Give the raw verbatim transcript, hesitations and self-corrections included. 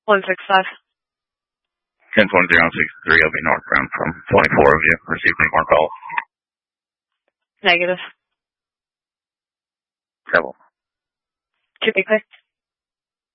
one six five. ten twenty-three on sixty-three, I'll be northbound from twenty-four of you. Received any more calls? Negative. Several. Should be quick.